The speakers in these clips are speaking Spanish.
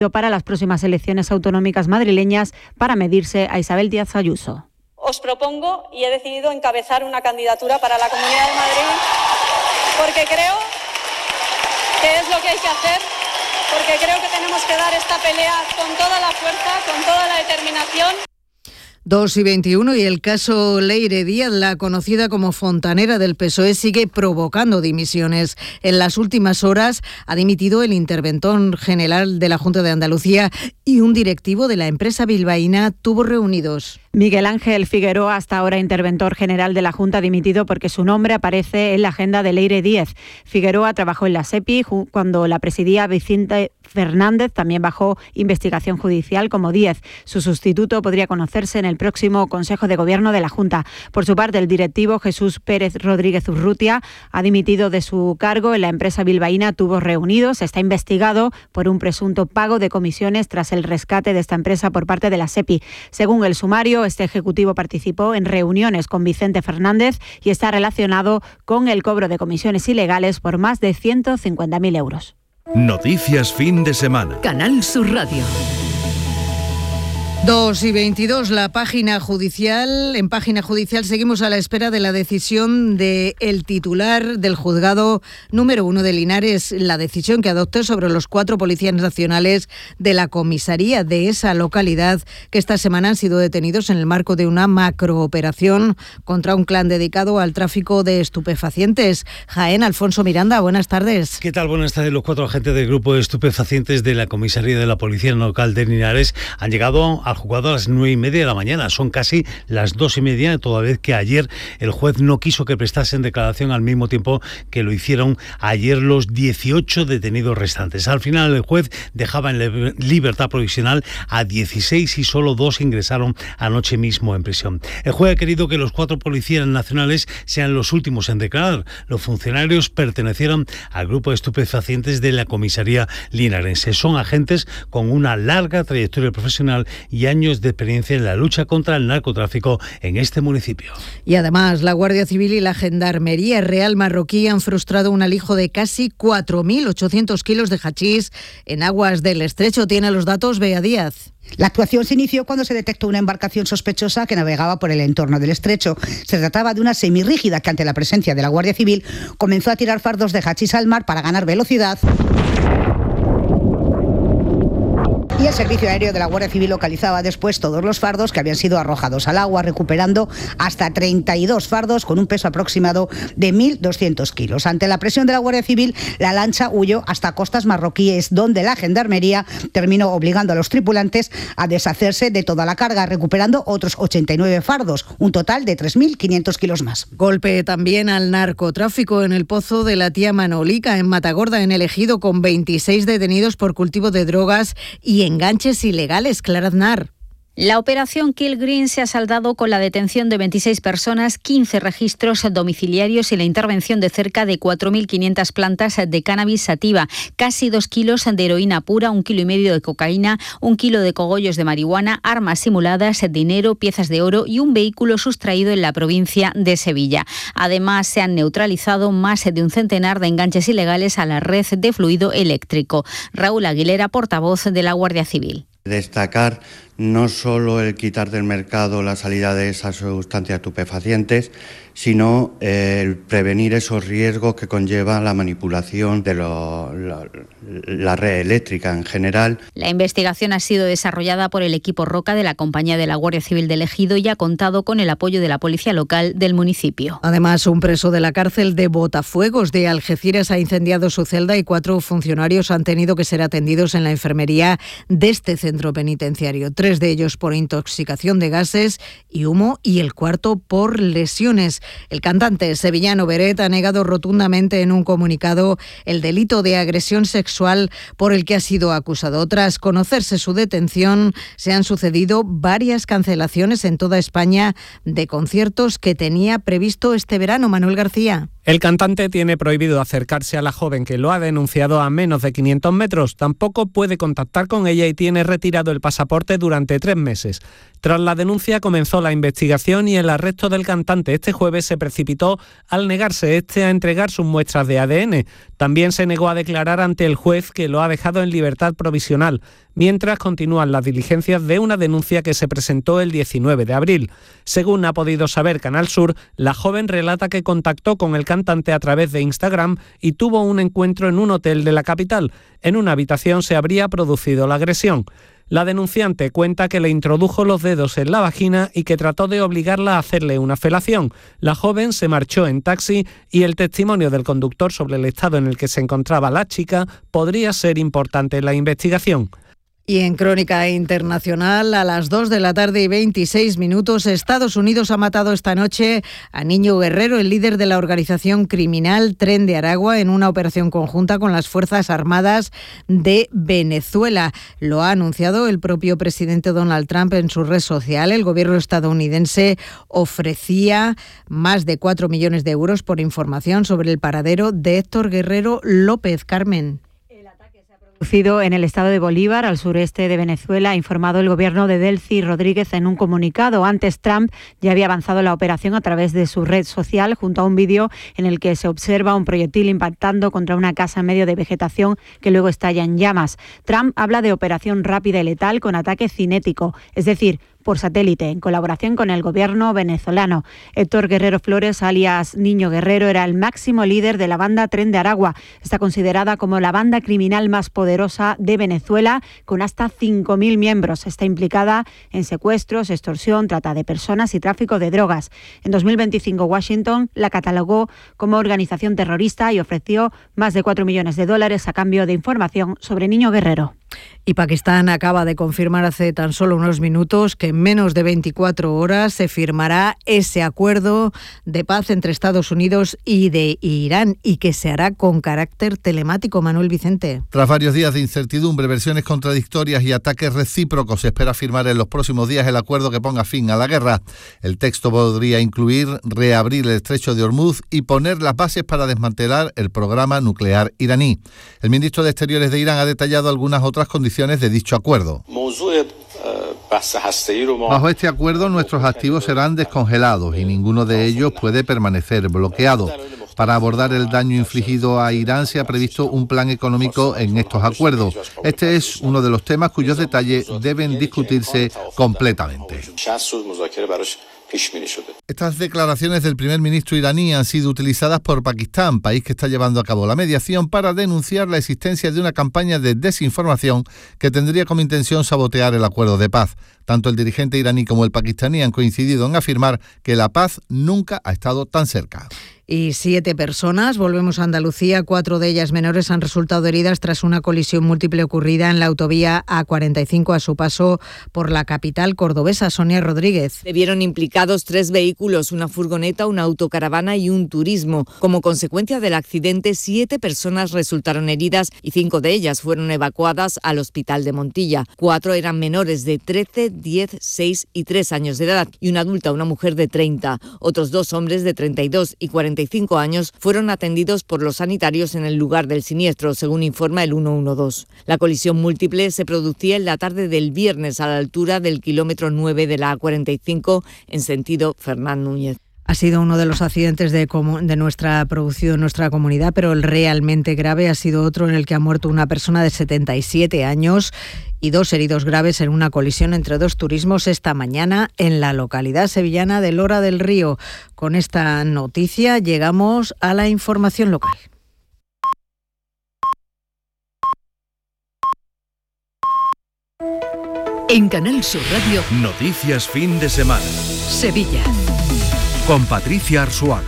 para las próximas elecciones autonómicas madrileñas para medirse a Isabel Díaz Ayuso. Os propongo y he decidido encabezar una candidatura para la Comunidad de Madrid porque creo que es lo que hay que hacer, porque creo que tenemos que dar esta pelea con toda la fuerza, con toda la determinación. 2:21 y el caso Leire Díaz, la conocida como fontanera del PSOE, sigue provocando dimisiones. En las últimas horas ha dimitido el interventor general de la Junta de Andalucía y un directivo de la empresa bilbaína Tubos Reunidos. Miguel Ángel Figueroa, hasta ahora interventor general de la Junta, ha dimitido porque su nombre aparece en la agenda de Leire Díaz. Figueroa trabajó en la SEPI cuando la presidía Vicente Fernández, también bajo investigación judicial como Díaz. Su sustituto podría conocerse en el próximo Consejo de Gobierno de la Junta. Por su parte, el directivo Jesús Pérez Rodríguez Urrutia ha dimitido de su cargo en la empresa bilbaína Tubos Reunidos. Está investigado por un presunto pago de comisiones tras el rescate de esta empresa por parte de la SEPI. Según el sumario, este ejecutivo participó en reuniones con Vicente Fernández y está relacionado con el cobro de comisiones ilegales por más de 150.000 euros. Noticias fin de semana. Canal Sur Radio. 2:22, la página judicial. En página judicial seguimos a la espera de la decisión del titular del juzgado número 1 de Linares, la decisión que adoptó sobre los 4 policías nacionales de la comisaría de esa localidad que esta semana han sido detenidos en el marco de una macrooperación contra un clan dedicado al tráfico de estupefacientes. Jaén, Alfonso Miranda, buenas tardes. ¿Qué tal? Buenas tardes. Los 4 agentes del grupo de estupefacientes de la comisaría de la policía local de Linares han llegado al juzgado a las 9:30 de la mañana. Son casi las 2:30, toda vez que ayer el juez no quiso que prestasen declaración al mismo tiempo que lo hicieron ayer los 18 detenidos restantes. Al final, el juez dejaba en libertad provisional a 16 y solo 2 ingresaron anoche mismo en prisión. El juez ha querido que los 4 policías nacionales sean los últimos en declarar. Los funcionarios pertenecieron al grupo de estupefacientes de la comisaría linarense. Son agentes con una larga trayectoria profesional y años de experiencia en la lucha contra el narcotráfico en este municipio. Y además, la Guardia Civil y la Gendarmería Real marroquí han frustrado un alijo de casi 4.800 kilos de hachís en aguas del Estrecho. Tiene los datos Bea Díaz. La actuación se inició cuando se detectó una embarcación sospechosa que navegaba por el entorno del estrecho. Se trataba de una semirrígida que, ante la presencia de la Guardia Civil, comenzó a tirar fardos de hachís al mar para ganar velocidad. Y el servicio aéreo de la Guardia Civil localizaba después todos los fardos que habían sido arrojados al agua, recuperando hasta 32 fardos con un peso aproximado de 1.200 kilos. Ante la presión de la Guardia Civil, la lancha huyó hasta costas marroquíes, donde la Gendarmería terminó obligando a los tripulantes a deshacerse de toda la carga, recuperando otros 89 fardos, un total de 3.500 kilos más. Golpe también al narcotráfico en el Pozo de la Tía Manolica, en Matagorda, en el Ejido, con 26 detenidos por cultivo de drogas y enganches ilegales. Clara Aznar. La operación Kill Green se ha saldado con la detención de 26 personas, 15 registros domiciliarios y la intervención de cerca de 4.500 plantas de cannabis sativa, casi 2 kilos de heroína pura, 1,5 kilos de cocaína, 1 kilo de cogollos de marihuana, armas simuladas, dinero, piezas de oro y un vehículo sustraído en la provincia de Sevilla. Además, se han neutralizado más de un centenar de enganches ilegales a la red de fluido eléctrico. Raúl Aguilera, portavoz de la Guardia Civil. Destacar no solo el quitar del mercado la salida de esas sustancias estupefacientes, sino el prevenir esos riesgos que conlleva la manipulación de la red eléctrica en general. La investigación ha sido desarrollada por el equipo Roca de la Compañía de la Guardia Civil del Ejido y ha contado con el apoyo de la Policía Local del municipio. Además, un preso de la cárcel de Botafuegos de Algeciras ha incendiado su celda y 4 funcionarios han tenido que ser atendidos en la enfermería de este centro penitenciario. 3 de ellos por intoxicación de gases y humo y el 4 por lesiones. El cantante sevillano Beret ha negado rotundamente en un comunicado el delito de agresión sexual por el que ha sido acusado. Tras conocerse su detención, se han sucedido varias cancelaciones en toda España de conciertos que tenía previsto este verano. Manuel García. El cantante tiene prohibido acercarse a la joven que lo ha denunciado a menos de 500 metros. Tampoco puede contactar con ella y tiene retirado el pasaporte durante 3 meses. Tras la denuncia comenzó la investigación y el arresto del cantante este jueves se precipitó al negarse a entregar sus muestras de ADN. También se negó a declarar ante el juez, que lo ha dejado en libertad provisional, mientras continúan las diligencias de una denuncia que se presentó el 19 de abril. Según ha podido saber Canal Sur, la joven relata que contactó con el cantante a través de Instagram y tuvo un encuentro en un hotel de la capital. En una habitación se habría producido la agresión. La denunciante cuenta que le introdujo los dedos en la vagina y que trató de obligarla a hacerle una felación. La joven se marchó en taxi y el testimonio del conductor sobre el estado en el que se encontraba la chica podría ser importante en la investigación. Y en crónica internacional, a las 2:26 p.m, Estados Unidos ha matado esta noche a Niño Guerrero, el líder de la organización criminal Tren de Aragua, en una operación conjunta con las Fuerzas Armadas de Venezuela. Lo ha anunciado el propio presidente Donald Trump en su red social. El gobierno estadounidense ofrecía más de 4 millones de euros por información sobre el paradero de Héctor Guerrero López. Carmen. En el estado de Bolívar, al sureste de Venezuela, ha informado el gobierno de Delcy Rodríguez en un comunicado. Antes, Trump ya había avanzado la operación a través de su red social, junto a un vídeo en el que se observa un proyectil impactando contra una casa en medio de vegetación que luego estalla en llamas. Trump habla de operación rápida y letal con ataque cinético, es decir, por satélite, en colaboración con el gobierno venezolano. Héctor Guerrero Flores, alias Niño Guerrero, era el máximo líder de la banda Tren de Aragua. Está considerada como la banda criminal más poderosa de Venezuela, con hasta 5.000 miembros. Está implicada en secuestros, extorsión, trata de personas y tráfico de drogas. En 2025, Washington la catalogó como organización terrorista y ofreció más de 4 millones de dólares a cambio de información sobre Niño Guerrero. Y Pakistán acaba de confirmar hace tan solo unos minutos que en menos de 24 horas se firmará ese acuerdo de paz entre Estados Unidos y de Irán, y que se hará con carácter telemático. Manuel Vicente. Tras varios días de incertidumbre, versiones contradictorias y ataques recíprocos, se espera firmar en los próximos días el acuerdo que ponga fin a la guerra. El texto podría incluir reabrir el estrecho de Hormuz y poner las bases para desmantelar el programa nuclear iraní. El ministro de Exteriores de Irán ha detallado algunas otras condiciones de dicho acuerdo. Bajo este acuerdo, nuestros activos serán descongelados y ninguno de ellos puede permanecer bloqueado. Para abordar el daño infligido a Irán se ha previsto un plan económico en estos acuerdos. Este es uno de los temas cuyos detalles deben discutirse completamente. Estas declaraciones del primer ministro iraní han sido utilizadas por Pakistán, país que está llevando a cabo la mediación, para denunciar la existencia de una campaña de desinformación que tendría como intención sabotear el acuerdo de paz. Tanto el dirigente iraní como el pakistaní han coincidido en afirmar que la paz nunca ha estado tan cerca. Y 7 personas, volvemos a Andalucía, 4 de ellas menores, han resultado heridas tras una colisión múltiple ocurrida en la autovía A45 a su paso por la capital cordobesa. Sonia Rodríguez. Se vieron implicados 3 vehículos, una furgoneta, una autocaravana y un turismo. Como consecuencia del accidente, 7 personas resultaron heridas y 5 de ellas fueron evacuadas al hospital de Montilla. 4 eran menores de 13, 10, 6 y 3 años de edad y una adulta, una mujer de 30. Otros 2 hombres de 32 y 45 años fueron atendidos por los sanitarios en el lugar del siniestro, según informa el 112. La colisión múltiple se producía en la tarde del viernes a la altura del kilómetro 9 de la A45 en sentido Fernán Núñez. Ha sido uno de los accidentes de nuestra producción, nuestra comunidad, pero el realmente grave ha sido otro en el que ha muerto una persona de 77 años y 2 heridos graves en una colisión entre 2 turismos esta mañana en la localidad sevillana de Lora del Río. Con esta noticia llegamos a la información local. En Canal Sur Radio, Noticias Fin de Semana. Sevilla. Con Patricia Arzuaga.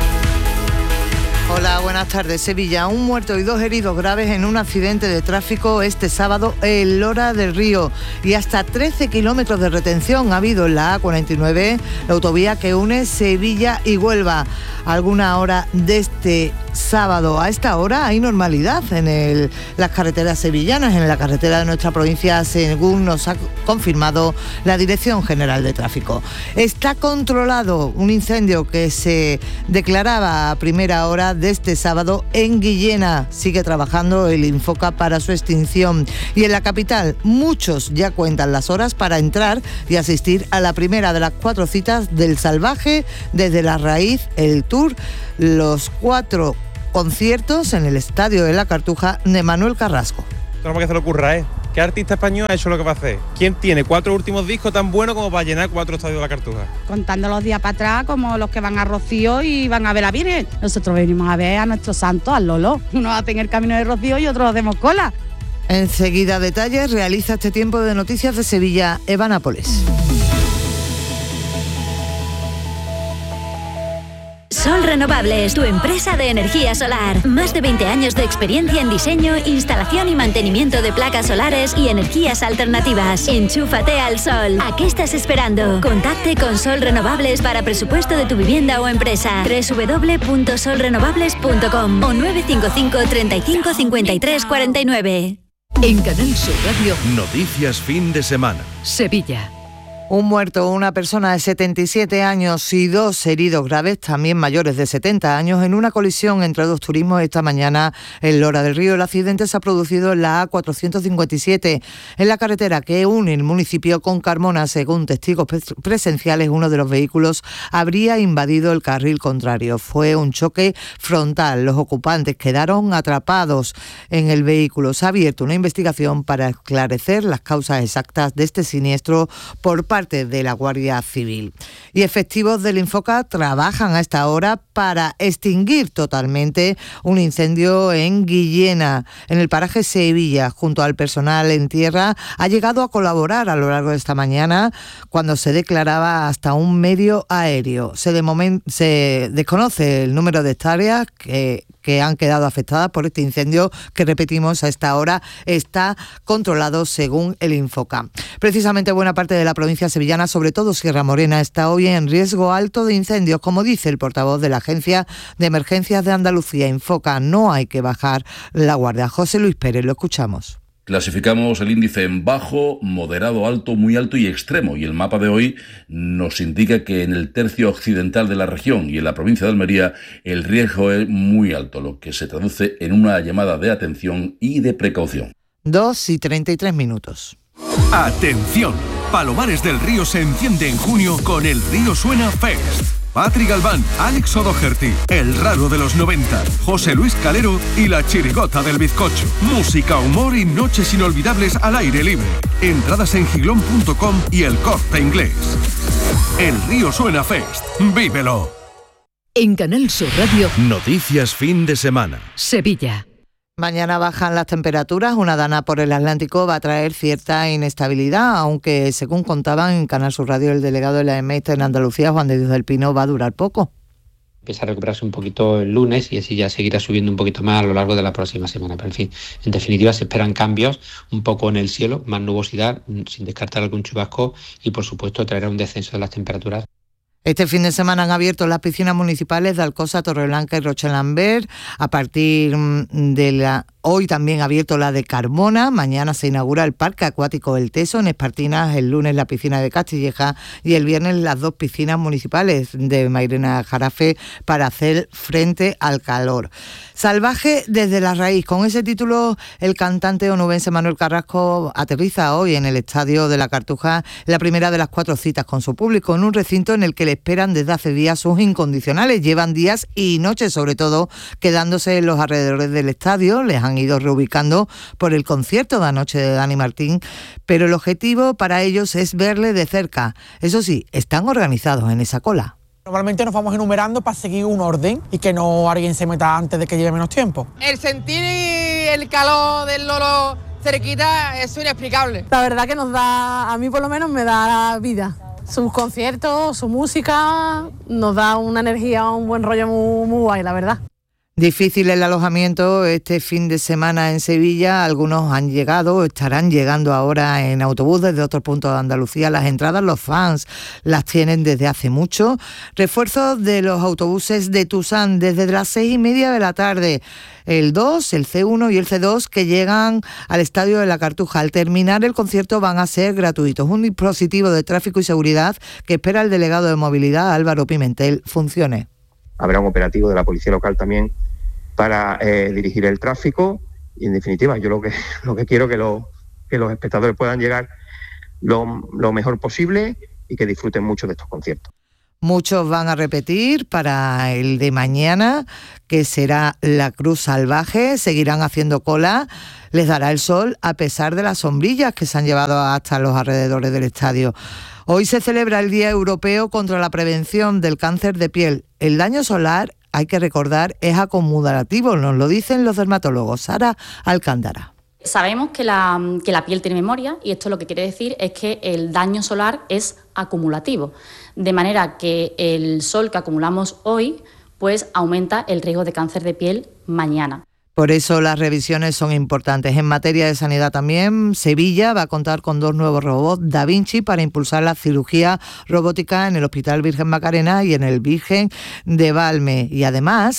Hola, buenas tardes. Sevilla, un muerto y 2 heridos graves en un accidente de tráfico este sábado en Lora del Río. Y hasta 13 kilómetros de retención ha habido en la A49, la autovía que une Sevilla y Huelva. A alguna hora de este sábado, a esta hora, hay normalidad en las carreteras sevillanas, en la carretera de nuestra provincia, según nos ha confirmado la Dirección General de Tráfico. Está controlado un incendio que se declaraba a primera hora de este sábado en Guillena. Sigue trabajando el Infoca para su extinción. Y en la capital, muchos ya cuentan las horas para entrar y asistir a la primera de las 4 citas del Salvaje, desde la raíz, el Tour, los 4 conciertos en el Estadio de la Cartuja de Manuel Carrasco. Tenemos que se le ocurra, ¿eh? ¿Qué artista español ha hecho lo que va a hacer? ¿Quién tiene 4 últimos discos tan buenos como para llenar 4 estadios de la Cartuja? Contando los días para atrás, como los que van a Rocío y van a ver a la Virgen. Nosotros venimos a ver a nuestro santo, al Lolo. Unos hacen el camino de Rocío y otros hacemos cola. Enseguida detalles, realiza este tiempo de noticias de Sevilla, Eva Nápoles. Sol Renovables, tu empresa de energía solar. Más de 20 años de experiencia en diseño, instalación y mantenimiento de placas solares y energías alternativas. Enchúfate al sol. ¿A qué estás esperando? Contacte con Sol Renovables para presupuesto de tu vivienda o empresa. www.solrenovables.com o 955 35 53 49. En Canal Sur Radio. Noticias fin de semana. Sevilla. Un muerto, una persona de 77 años y 2 heridos graves, también mayores de 70 años, en una colisión entre 2 turismos esta mañana en Lora del Río. El accidente se ha producido en la A457, en la carretera que une el municipio con Carmona. Según testigos presenciales, uno de los vehículos habría invadido el carril contrario. Fue un choque frontal. Los ocupantes quedaron atrapados en el vehículo. Se ha abierto una investigación para esclarecer las causas exactas de este siniestro por parte de la Guardia Civil. Y efectivos del Infoca trabajan a esta hora para extinguir totalmente un incendio en Guillena, en el paraje Sevilla. Junto al personal en tierra, ha llegado a colaborar a lo largo de esta mañana cuando se declaraba hasta un medio aéreo. Se desconoce el número de hectáreas que han quedado afectadas por este incendio que, repetimos, a esta hora está controlado según el Infoca. Precisamente buena parte de la provincia sevillana, sobre todo Sierra Morena, está hoy en riesgo alto de incendios, como dice el portavoz de la Agencia de Emergencias de Andalucía, Infoca. No hay que bajar la guardia. José Luis Pérez, lo escuchamos. Clasificamos el índice en bajo, moderado, alto, muy alto y extremo, y el mapa de hoy nos indica que en el tercio occidental de la región y en la provincia de Almería el riesgo es muy alto, lo que se traduce en una llamada de atención y de precaución. 2:33. Atención, Palomares del Río se enciende en junio con el Río Suena Fest. Patri Galván, Alex O'Doherty, El Raro de los 90, José Luis Calero y La Chirigota del Bizcocho. Música, humor y noches inolvidables al aire libre. Entradas en giglón.com y El Corte Inglés. El Río Suena Fest. ¡Vívelo! En Canal Sur Radio. Noticias fin de semana. Sevilla. Mañana bajan las temperaturas, una dana por el Atlántico va a traer cierta inestabilidad, aunque según contaban en Canal Sur Radio el delegado de la EMET en Andalucía, Juan de Dios del Pino, va a durar poco. Empieza a recuperarse un poquito el lunes y así ya seguirá subiendo un poquito más a lo largo de la próxima semana. Pero en fin, en definitiva se esperan cambios un poco en el cielo, más nubosidad, sin descartar algún chubasco y por supuesto traerá un descenso de las temperaturas. Este fin de semana han abierto las piscinas municipales de Alcosa, Torreblanca y Rochelambert. A partir de hoy también ha abierto la de Carmona. Mañana se inaugura el Parque Acuático El Teso. En Espartinas, el lunes la piscina de Castilleja y el viernes las 2 piscinas municipales de Mairena Jarafe para hacer frente al calor. Salvaje desde la raíz. Con ese título, el cantante onubense Manuel Carrasco aterriza hoy en el Estadio de la Cartuja, la primera de las 4 citas con su público, en un recinto en el que le esperan desde hace días sus incondicionales. Llevan días y noches, sobre todo, quedándose en los alrededores del estadio. Les han ido reubicando por el concierto de anoche de Dani Martín, pero el objetivo para ellos es verle de cerca. Eso sí, están organizados en esa cola. Normalmente nos vamos enumerando para seguir un orden y que no alguien se meta antes de que lleve menos tiempo. El sentir el calor del Lolo cerquita es inexplicable. La verdad que nos da, a mí por lo menos me da vida. Sus conciertos, su música, nos da una energía, un buen rollo muy guay, la verdad. Difícil el alojamiento este fin de semana en Sevilla. Algunos han llegado, estarán llegando ahora en autobús desde otros puntos de Andalucía. Las entradas los fans las tienen desde hace mucho. Refuerzos de los autobuses de Tusán desde las 6:30 de la tarde. El 2, el C1 y el C2 que llegan al Estadio de la Cartuja. Al terminar el concierto van a ser gratuitos. Un dispositivo de tráfico y seguridad que espera el delegado de movilidad, Álvaro Pimentel, funcione. Habrá un operativo de la policía local también para dirigir el tráfico y, en definitiva, yo lo que quiero que los espectadores puedan llegar lo mejor posible y que disfruten mucho de estos conciertos. Muchos van a repetir para el de mañana, que será la Cruz Salvaje. Seguirán haciendo cola. Les dará el sol a pesar de las sombrillas que se han llevado hasta los alrededores del estadio. Hoy se celebra el Día Europeo contra la Prevención del Cáncer de Piel. El daño solar, hay que recordar, es acumulativo, nos lo dicen los dermatólogos. Sara Alcántara. Sabemos que la piel tiene memoria y esto lo que quiere decir es que el daño solar es acumulativo, de manera que el sol que acumulamos hoy pues aumenta el riesgo de cáncer de piel mañana. Por eso las revisiones son importantes. En materia de sanidad también, Sevilla va a contar con 2 nuevos robots Da Vinci para impulsar la cirugía robótica en el Hospital Virgen Macarena y en el Virgen de Valme. Y además,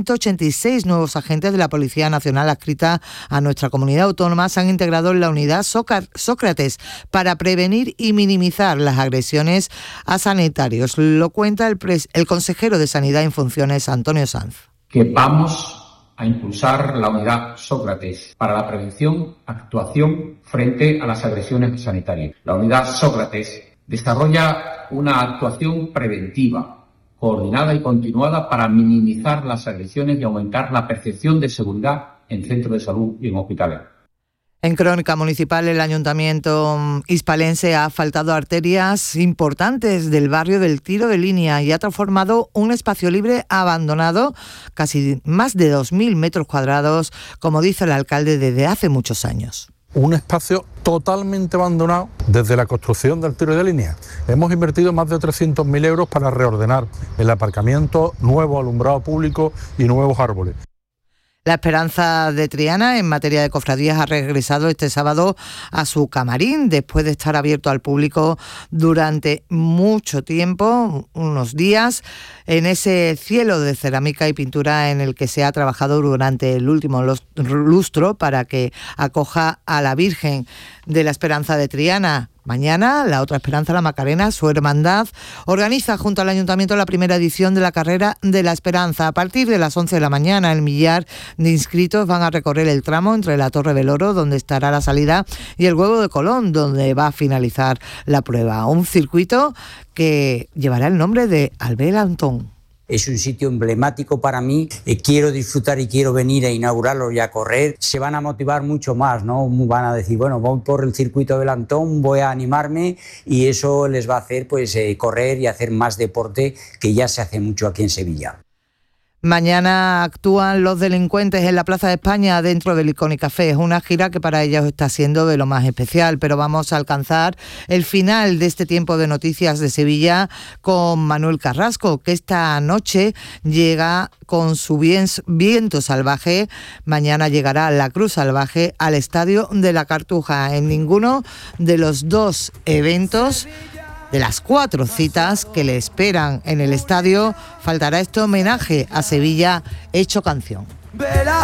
186 nuevos agentes de la Policía Nacional adscrita a nuestra comunidad autónoma se han integrado en la unidad Sócrates para prevenir y minimizar las agresiones a sanitarios. Lo cuenta el consejero de Sanidad en funciones, Antonio Sanz. Que vamos a impulsar la unidad Sócrates para la prevención, actuación frente a las agresiones sanitarias. La unidad Sócrates desarrolla una actuación preventiva, coordinada y continuada para minimizar las agresiones y aumentar la percepción de seguridad en centros de salud y en hospitales. En Crónica Municipal, el Ayuntamiento hispalense ha asfaltado arterias importantes del barrio del Tiro de Línea y ha transformado un espacio libre abandonado, casi más de 2.000 metros cuadrados, como dice el alcalde, desde hace muchos años. Un espacio totalmente abandonado desde la construcción del Tiro de Línea. Hemos invertido más de 300.000 euros para reordenar el aparcamiento, nuevo alumbrado público y nuevos árboles. La Esperanza de Triana, en materia de cofradías, ha regresado este sábado a su camarín después de estar abierto al público durante mucho tiempo, unos días, en ese cielo de cerámica y pintura en el que se ha trabajado durante el último lustro para que acoja a la Virgen de la Esperanza de Triana. Mañana, la otra Esperanza, la Macarena, su hermandad, organiza junto al Ayuntamiento la primera edición de la Carrera de la Esperanza. A partir de las 11 de la mañana, el millar de inscritos van a recorrer el tramo entre la Torre del Oro, donde estará la salida, y el Huevo de Colón, donde va a finalizar la prueba. Un circuito que llevará el nombre de Albert Antón. Es un sitio emblemático para mí, quiero disfrutar y quiero venir a inaugurarlo y a correr. Se van a motivar mucho más, ¿no? Van a decir, bueno, voy por el circuito del Antón, voy a animarme y eso les va a hacer pues correr y hacer más deporte, que ya se hace mucho aquí en Sevilla. Mañana actúan Los Delincuentes en la Plaza de España dentro del Iconi Café. Es una gira que para ellos está siendo de lo más especial, pero vamos a alcanzar el final de este tiempo de noticias de Sevilla con Manuel Carrasco, que esta noche llega con su viento salvaje. Mañana llegará la Cruz Salvaje al Estadio de la Cartuja. En ninguno de los 2 eventos, de las 4 citas que le esperan en el estadio, faltará este homenaje a Sevilla hecho canción.